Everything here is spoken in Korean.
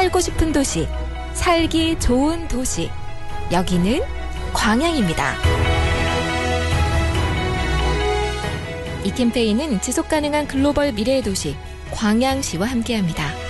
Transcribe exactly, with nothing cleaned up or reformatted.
살고 싶은 도시, 살기 좋은 도시. 여기는 광양입니다. 이 캠페인은 지속가능한 글로벌 미래의 도시 광양시와 함께합니다.